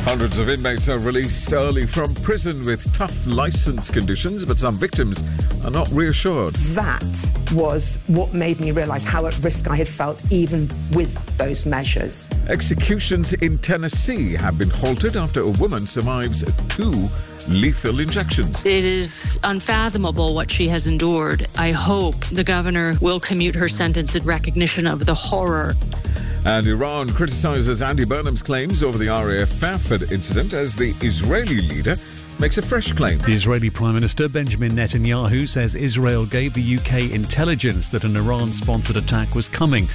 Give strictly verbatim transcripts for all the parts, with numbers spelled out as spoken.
Hundreds of inmates are released early from prison with tough licence conditions, but some victims are not reassured. That was what made me realise how at risk I had felt even with those measures. Executions in Tennessee have been halted after a woman survives two lethal injections. It is unfathomable what she has endured. I hope the governor will commute her sentence in recognition of the horror. And Iran criticises Andy Burnham's claims over the R A F Fairford incident as the Israeli leader makes a fresh claim. The Israeli Prime Minister Benjamin Netanyahu says Israel gave the U K intelligence that an Iran-sponsored attack was coming.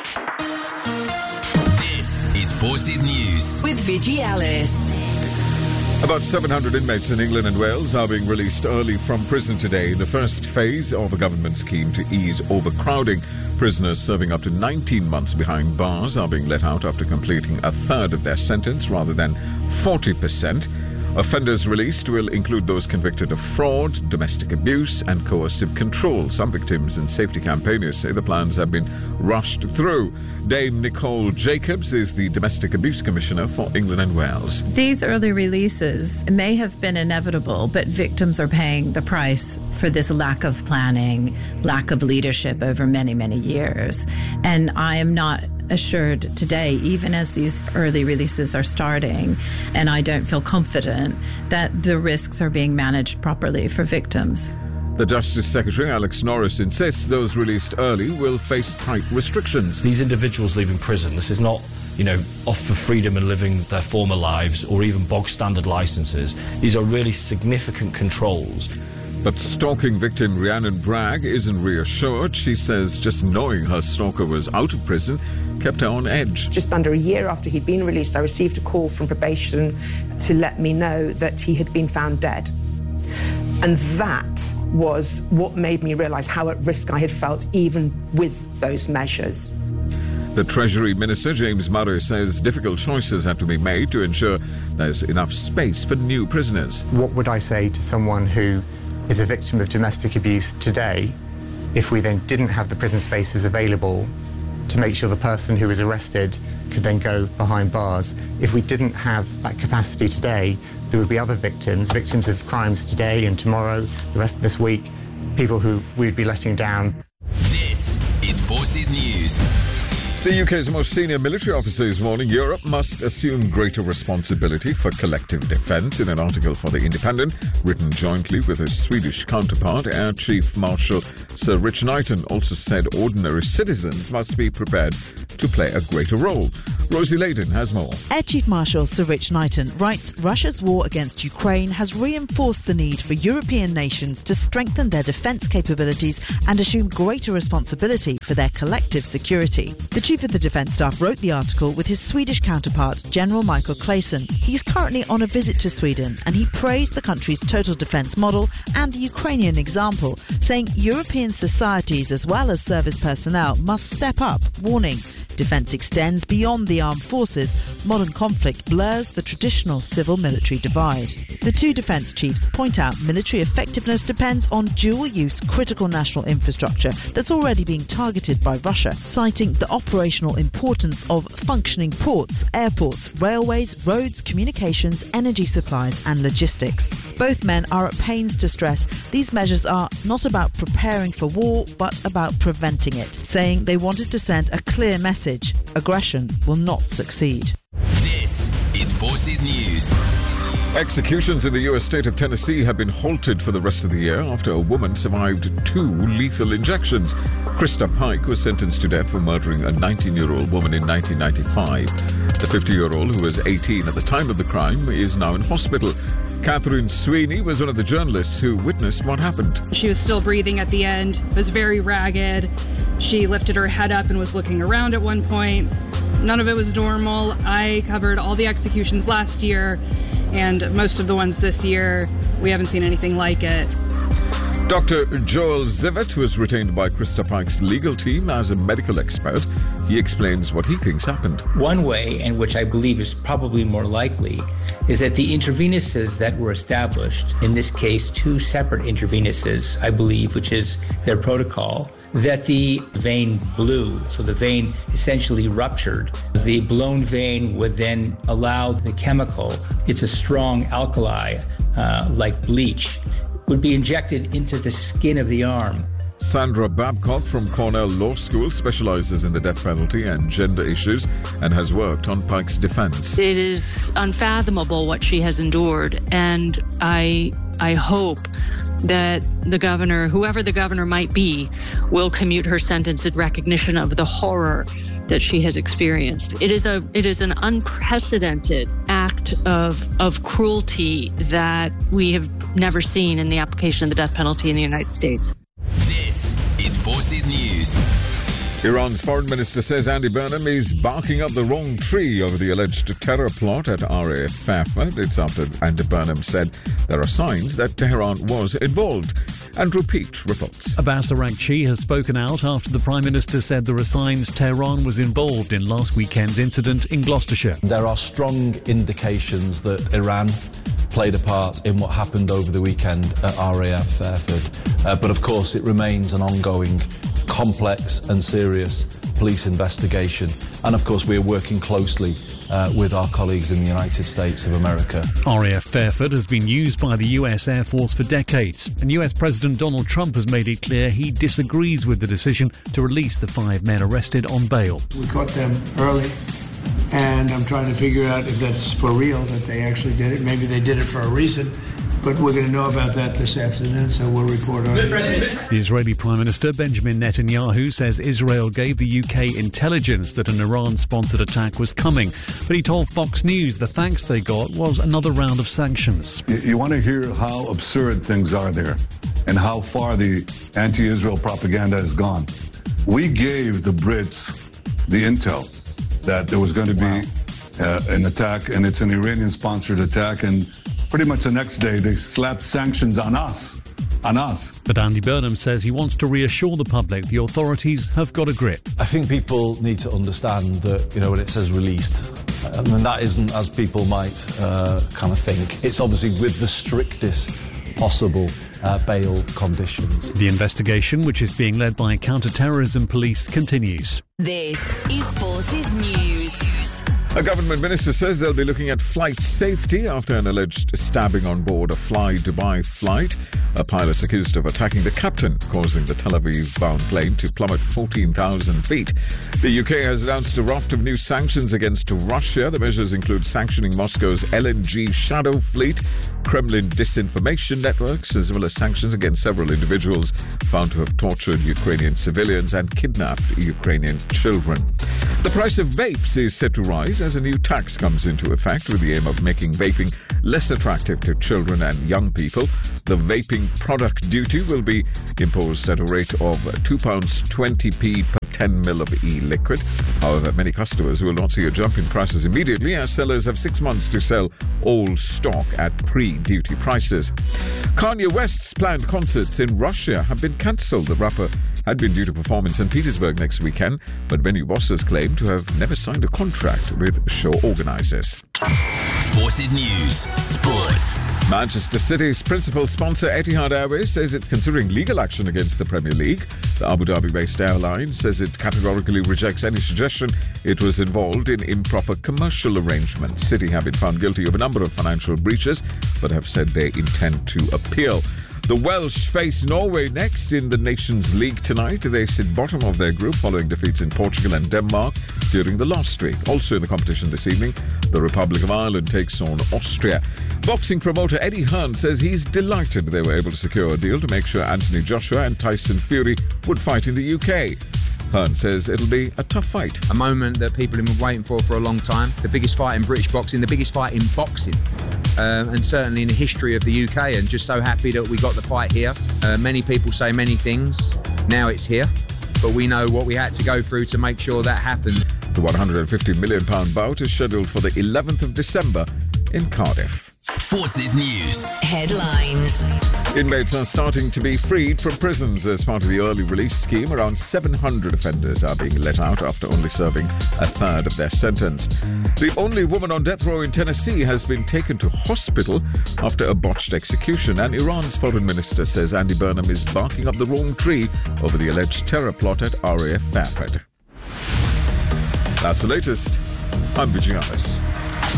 This is Forces News with Vigi Alice. About seven hundred inmates in England and Wales are being released early from prison today in the first phase of a government scheme to ease overcrowding. Prisoners serving up to nineteen months behind bars are being let out after completing a third of their sentence rather than forty percent. Offenders released will include those convicted of fraud, domestic abuse and coercive control. Some victims and safety campaigners say the plans have been rushed through. Dame Nicole Jacobs is the Domestic Abuse Commissioner for England and Wales. These early releases may have been inevitable, but victims are paying the price for this lack of planning, lack of leadership over many, many years. And I am not assured today, even as these early releases are starting, and I don't feel confident that the risks are being managed properly for victims. The Justice Secretary, Alex Norris, insists those released early will face tight restrictions. These individuals leaving prison, this is not, you know, off for freedom and living their former lives or even bog standard licences. These are really significant controls. But stalking victim Rhiannon Bragg isn't reassured. She says just knowing her stalker was out of prison kept her on edge. Just under a year after he'd been released, I received a call from probation to let me know that he had been found dead. And that was what made me realise how at risk I had felt even with those measures. The Treasury Minister, James Murray, says difficult choices have to be made to ensure there's enough space for new prisoners. What would I say to someone who is a victim of domestic abuse today if we then didn't have the prison spaces available to make sure the person who was arrested could then go behind bars? If we didn't have that capacity today, there would be other victims, victims of crimes today and tomorrow, the rest of this week, people who we'd be letting down. This is Forces News. The U K's most senior military officer is warning Europe must assume greater responsibility for collective defence. In an article for The Independent, written jointly with his Swedish counterpart, Air Chief Marshal Sir Rich Knighton also said ordinary citizens must be prepared to play a greater role. Rosie Layden has more. Air Chief Marshal Sir Rich Knighton writes Russia's war against Ukraine has reinforced the need for European nations to strengthen their defence capabilities and assume greater responsibility for their collective security. The Chief of the Defence Staff wrote the article with his Swedish counterpart, General Michael Claesson. He's currently on a visit to Sweden and he praised the country's total defence model and the Ukrainian example, saying European societies as well as service personnel must step up, warning defence extends beyond the armed forces. Modern conflict blurs the traditional civil-military divide. The two defence chiefs point out military effectiveness depends on dual-use critical national infrastructure that's already being targeted by Russia, citing the operational importance of functioning ports, airports, railways, roads, communications, energy supplies and logistics. Both men are at pains to stress these measures are not about preparing for war, but about preventing it, saying they wanted to send a clear message. Aggression will not succeed. This is Forces News. Executions in the U S state of Tennessee have been halted for the rest of the year after a woman survived two lethal injections. Krista Pike was sentenced to death for murdering a nineteen-year-old woman in nineteen ninety-five. The fifty-year-old, who was eighteen at the time of the crime, is now in hospital. Catherine Sweeney was one of the journalists who witnessed what happened. She was still breathing at the end, was very ragged. She lifted her head up and was looking around at one point. None of it was normal. I covered all the executions last year, and most of the ones this year. We haven't seen anything like it. Doctor Joel Zivett was retained by Krista Pike's legal team as a medical expert. He explains what he thinks happened. One way, and which I believe is probably more likely, is that the intravenous's that were established, in this case two separate intravenous's, I believe, which is their protocol, that the vein blew. So the vein essentially ruptured. The blown vein would then allow the chemical, it's a strong alkali, uh, like bleach, would be injected into the skin of the arm. Sandra Babcock from Cornell Law School specializes in the death penalty and gender issues and has worked on Pike's defense. It is unfathomable what she has endured, and I I hope that the governor, whoever the governor might be, will commute her sentence in recognition of the horror that she has experienced. It is a it is an unprecedented act of of cruelty that we have never seen in the application of the death penalty in the United States. This is Forces News. Iran's foreign minister says Andy Burnham is barking up the wrong tree over the alleged terror plot at R A F Fairford. It's after Andy Burnham said there are signs that Tehran was involved. Andrew Peach reports. Abbas Araghchi has spoken out after the Prime Minister said there are signs Tehran was involved in last weekend's incident in Gloucestershire. There are strong indications that Iran played a part in what happened over the weekend at R A F Fairford. Uh, but of course it remains an ongoing, complex and serious police investigation. And of course we are working closely uh, with our colleagues in the United States of America. R A F Fairford has been used by the U S Air Force for decades, and U S President Donald Trump has made it clear he disagrees with the decision to release the five men arrested on bail. We caught them early, and I'm trying to figure out if that's for real, that they actually did it. Maybe they did it for a reason, but we're going to know about that this afternoon, so we'll report on it. The Israeli Prime Minister Benjamin Netanyahu says Israel gave the U K intelligence that an Iran-sponsored attack was coming, but he told Fox News the thanks they got was another round of sanctions. You, you want to hear how absurd things are there and how far the anti-Israel propaganda has gone. We gave the Brits the intel that there was going to be wow. uh, an attack, and it's an Iranian-sponsored attack, and pretty much the next day they slapped sanctions on us, on us. But Andy Burnham says he wants to reassure the public the authorities have got a grip. I think people need to understand that, you know, when it says released, I mean, that isn't as people might uh, kind of think. It's obviously with the strictest possible uh, bail conditions. The investigation, which is being led by counter-terrorism police, continues. This is Forces News. A government minister says they'll be looking at flight safety after an alleged stabbing on board a Fly Dubai flight. A pilot's accused of attacking the captain, causing the Tel Aviv-bound plane to plummet fourteen thousand feet. The U K has announced a raft of new sanctions against Russia. The measures include sanctioning Moscow's L N G shadow fleet, Kremlin disinformation networks, as well as sanctions against several individuals found to have tortured Ukrainian civilians and kidnapped Ukrainian children. The price of vapes is set to rise as a new tax comes into effect with the aim of making vaping less attractive to children and young people. The vaping product duty will be imposed at a rate of two pounds twenty p per ten mil of e-liquid. However, many customers will not see a jump in prices immediately, as sellers have six months to sell old stock at pre-duty prices. Kanye West's planned concerts in Russia have been cancelled. The rapper had been due to perform in Saint Petersburg next weekend, but venue bosses claim to have never signed a contract with show organisers. Forces News Sports. Manchester City's principal sponsor Etihad Airways says it's considering legal action against the Premier League. The Abu Dhabi-based airline says it categorically rejects any suggestion it was involved in improper commercial arrangements. City have been found guilty of a number of financial breaches, but have said they intend to appeal. The Welsh face Norway next in the Nations League tonight. They sit bottom of their group following defeats in Portugal and Denmark during the last week. Also in the competition this evening, the Republic of Ireland takes on Austria. Boxing promoter Eddie Hearn says he's delighted they were able to secure a deal to make sure Anthony Joshua and Tyson Fury would fight in the U K. Hearn says it'll be a tough fight. A moment that people have been waiting for for a long time. The biggest fight in British boxing, the biggest fight in boxing. Um, and certainly in the history of the U K, and just so happy that we got the fight here. Uh, many people say many things. Now it's here. But we know what we had to go through to make sure that happened. The one hundred fifty million pounds bout is scheduled for the eleventh of December in Cardiff. Forces News. Headlines. Inmates are starting to be freed from prisons as part of the early release scheme. Around seven hundred offenders are being let out after only serving a third of their sentence. The only woman on death row in Tennessee has been taken to hospital after a botched execution, and Iran's foreign minister says Andy Burnham is barking up the wrong tree over the alleged terror plot at R A F Fairford. That's the latest. I'm Vijay Alice.